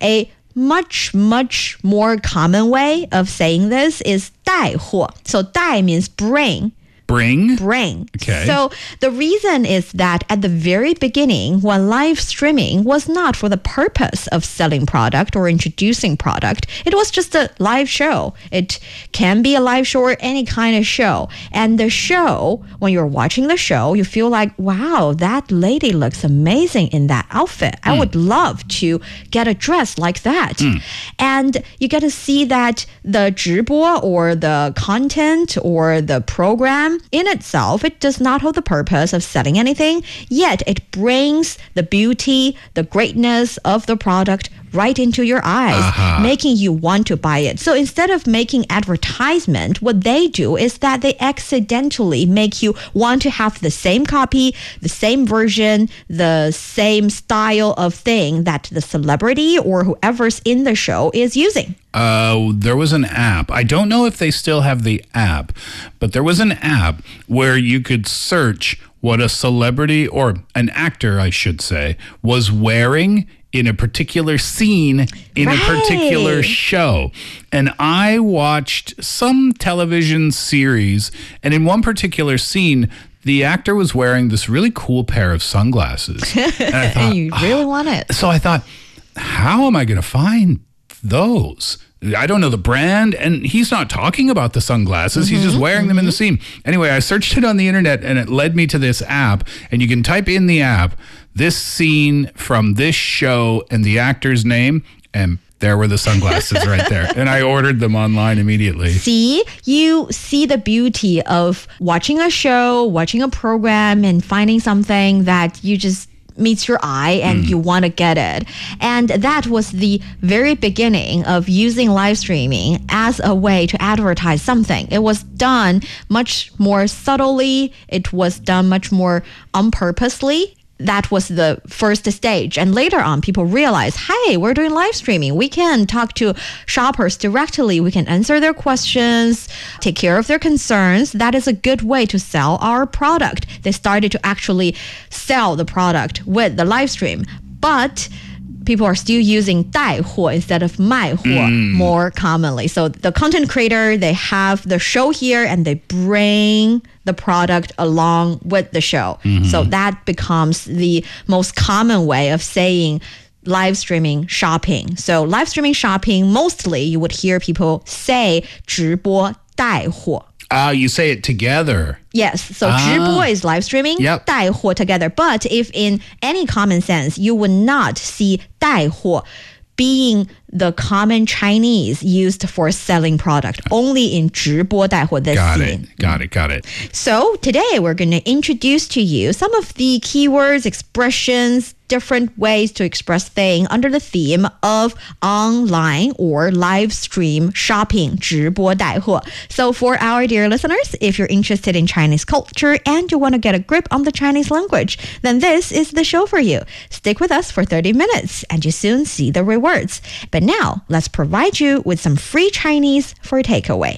A much more common way of saying this is 带货. So 带 means bring. Bring? Okay. So the reason is that at the very beginning, when live streaming was not for the purpose of selling product or introducing product, it was just a live show. It can be a live show or any kind of show. And the show, when you're watching the show, you feel like, wow, that lady looks amazing in that outfit. I would love to get a dress like that. And you get to see that the 直播 or the content or the program in itself, it does not hold the purpose of selling anything, yet it brings the beauty, the greatness of the product right into your eyes, making you want to buy it. So instead of making advertisement, what they do is that they accidentally make you want to have the same copy, the same version, the same style of thing that the celebrity or whoever's in the show is using. There was an app. I don't know if they still have the app, but there was an app where you could search what a celebrity or an actor, I should say, was wearing in a particular scene in a particular show. And I watched some television series, and in one particular scene, the actor was wearing this really cool pair of sunglasses. And I thought, and you really want it. So I thought, how am I going to find those? I don't know the brand, and he's not talking about the sunglasses. He's just wearing them in the scene. Anyway, I searched it on the internet, and it led me to this app, and you can type in the app, this scene from this show and the actor's name, and there were the sunglasses right there. And I ordered them online immediately. See, you see the beauty of watching a show, watching a program, and finding something that you just meets your eye and you want to get it. And that was the very beginning of using live streaming as a way to advertise something. It was done much more subtly. It was done much more unpurposely. That was the first stage. And later on, people realized, hey, we're doing live streaming. We can talk to shoppers directly. We can answer their questions, take care of their concerns. That is a good way to sell our product. They started to actually sell the product with the live stream. But people are still using 带货 instead of 卖货 more commonly. So the content creator, they have the show here and they bring the product along with the show. So that becomes the most common way of saying live streaming shopping. So live streaming shopping, mostly you would hear people say 直播带货. You say it together. Yes, so 直播 is live streaming, 带货 together. But if in any common sense, you would not see 带货 being the common Chinese used for selling product, only in 直播带货 this scene. Got it. So today we're going to introduce to you some of the keywords, expressions, different ways to express things under the theme of online or live stream shopping, 直播带货. So for our dear listeners, if you're interested in Chinese culture and you want to get a grip on the Chinese language, then this is the show for you. Stick with us for 30 minutes and you soon see the rewards. But now, let's provide you with some free Chinese for takeaway.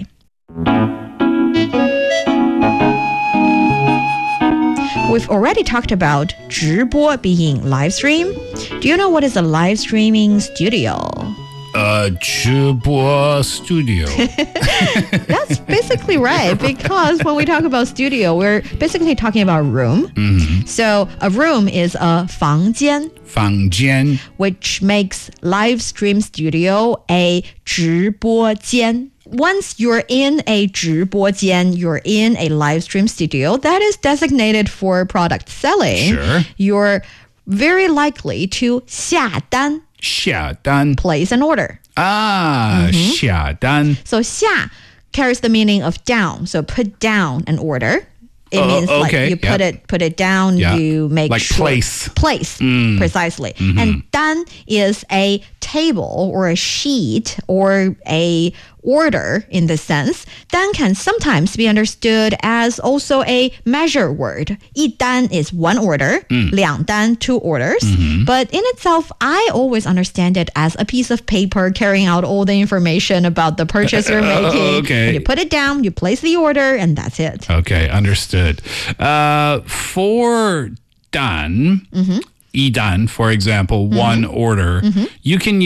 We've already talked about 直播 being live stream. Do you know what is a live streaming studio? 直播 studio. That's basically right, because when we talk about studio, we're basically talking about room. So a room is a 房间. 房间. Which makes live stream studio a 直播间. Once you're in a 直播间, you're in a live stream studio that is designated for product selling. Sure. You're very likely to 下单. 下单. Place an order. 下单. So 下 carries the meaning of down. So put down an order. It means like you put it down, you make like sure. Place, precisely. And 单 is a table or a sheet or a order in this sense. 单 can sometimes be understood as also a measure word. 一单 is one order, 两单 two orders. But in itself, I always understand it as a piece of paper carrying out all the information about the purchase you're making. Okay. You put it down, you place the order, and that's it. Okay, understood. For 单, 一单, for example, one order, you can